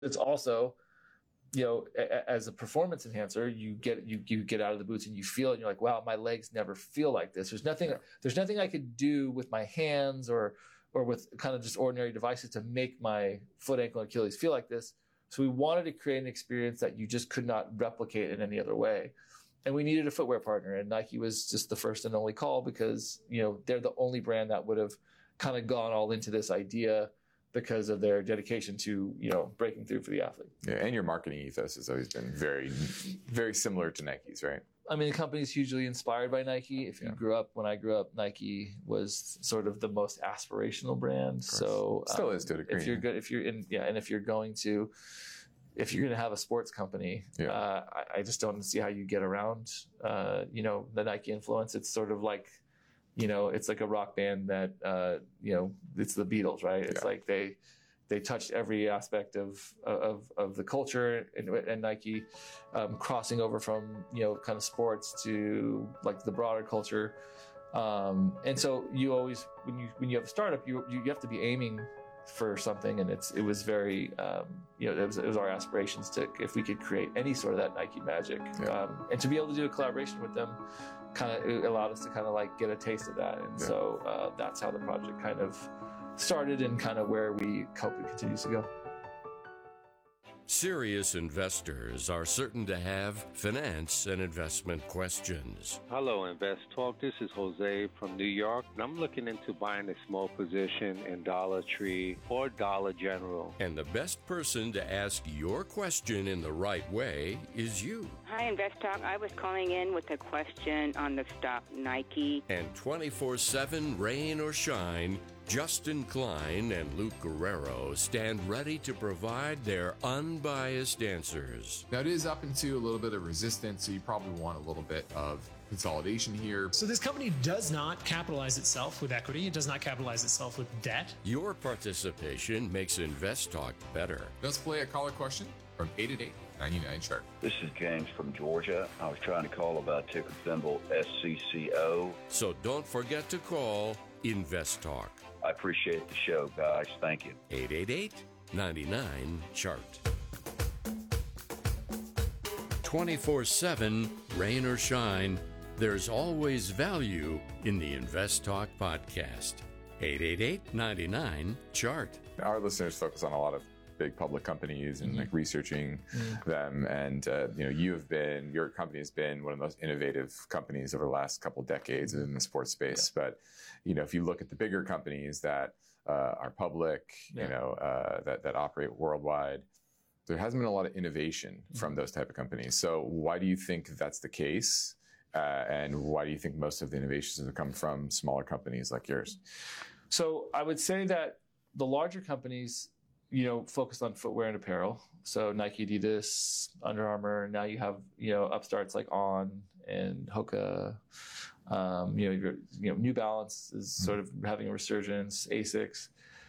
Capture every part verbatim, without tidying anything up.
it's also, you know, a, as a performance enhancer, you get you you get out of the boots and you feel it, and you're like, wow, my legs never feel like this. There's nothing there's nothing I could do with my hands or or with kind of just ordinary devices to make my foot, ankle, and Achilles feel like this. So we wanted to create an experience that you just could not replicate in any other way. And we needed a footwear partner, and Nike was just the first and only call because, you know, they're the only brand that would have kind of gone all into this idea because of their dedication to, you know, breaking through for the athlete. Yeah, and your marketing ethos has always been very, very similar to Nike's, right? I mean, the company's hugely inspired by Nike. If you yeah. grew up, when I grew up, Nike was sort of the most aspirational brand. So still um, is to a degree. If you're good, if you're in, yeah, and if you're going to, if you're going to have a sports company, yeah. uh, I, I just don't see how you get around, uh, you know, the Nike influence. It's sort of like, you know, it's like a rock band that, uh, you know, it's the Beatles, right? It's yeah. like they, they touched every aspect of, of, of the culture, and, and Nike, um, crossing over from, you know, kind of sports to like the broader culture. Um, and so you always, when you, when you have a startup, you, you have to be aiming for something, and it's it was very um, you know it was, it was our aspirations to, if we could create any sort of that Nike magic, yeah. um, and to be able to do a collaboration with them, kind of it allowed us to kind of like get a taste of that, and yeah. so uh, that's how the project kind of started and kind of where we hope it continues to go. Serious investors are certain to have finance and investment questions. Hello, Invest Talk. This is Jose from New York, and I'm looking into buying a small position in Dollar Tree or Dollar General. And the best person to ask your question in the right way is you. Hi, Invest Talk. I was calling in with a question on the stock Nike. And twenty-four seven, rain or shine, Justin Klein and Luke Guerrero stand ready to provide their unbiased answers. Now, it is up into a little bit of resistance, so you probably want a little bit of consolidation here. So this company does not capitalize itself with equity. It does not capitalize itself with debt. Your participation makes Invest Talk better. Let's play a caller question from eight eight eight, nine nine, chart. This is James from Georgia. I was trying to call about ticker symbol S C C O. So don't forget to call Invest Talk. I appreciate the show, guys. Thank you. eight eight eight, nine nine, chart. twenty-four seven, rain or shine, there's always value in the Invest Talk podcast. eight eight eight, nine nine, chart. Our listeners focus on a lot of big public companies and mm-hmm. like researching mm-hmm. them. And, uh, you know, you have been, your company has been one of the most innovative companies over the last couple decades in the sports space. Yeah. But, you know, if you look at the bigger companies that uh, are public, yeah. you know, uh, that, that operate worldwide, there hasn't been a lot of innovation mm-hmm. from those type of companies. So why do you think that's the case? Uh, and why do you think most of the innovations have come from smaller companies like yours? So I would say that the larger companies, you know, focused on footwear and apparel. So Nike, Adidas, Under Armour. Now you have, you know, upstarts like On and Hoka. Um, you know, your, you know, New Balance is sort of having a resurgence. Asics.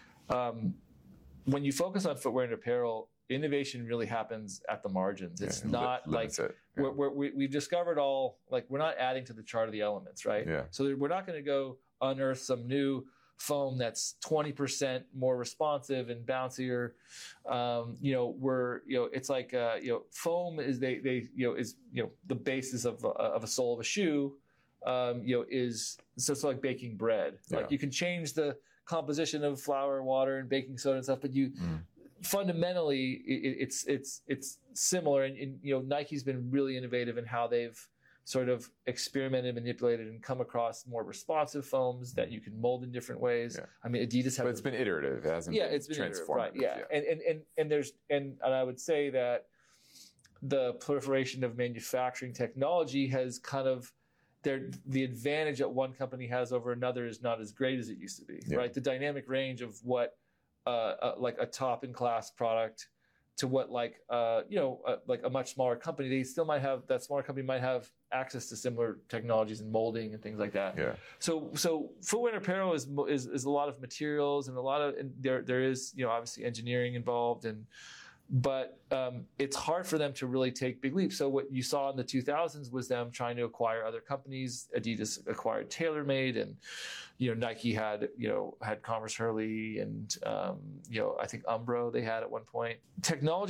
Um, when you focus on footwear and apparel, innovation really happens at the margins. It's yeah, not li- like it. Yeah. we're, we're, we've discovered all. Like we're not adding to the chart of the elements, right? Yeah. So we're not going to go unearth some new foam that's twenty percent more responsive and bouncier. Um, you know, we're, you know, it's like, uh, you know, foam is they, they, you know, is, you know, the basis of, uh, of a sole of a shoe, um, you know, is, so it's like baking bread. Yeah. Like you can change the composition of flour, water, and baking soda and stuff, but you, mm. fundamentally it, it's, it's, it's similar. And, and, you know, Nike's been really innovative in how they've sort of experimented, manipulated, and come across more responsive foams that you can mold in different ways. Yeah. I mean, Adidas has. But it's been iterative. It hasn't yeah, been it's been transformative. Right, yeah. yeah. And, and, and, and there's, and, and I would say that the proliferation of manufacturing technology has kind of, there, the advantage that one company has over another is not as great as it used to be, yeah. right? The dynamic range of what, uh, uh like a top in class product to what like, uh, you know, uh, like a much smaller company, they still might have, that smaller company might have access to similar technologies and molding and things like that. Yeah. So, so footwear and apparel is, is, is a lot of materials and a lot of, and there, there is, you know, obviously engineering involved and, but um, it's hard for them to really take big leaps. So what you saw in the two thousands was them trying to acquire other companies. Adidas acquired TaylorMade, and you know Nike had you know had Converse Hurley, and um, you know I think Umbro they had at one point. Technology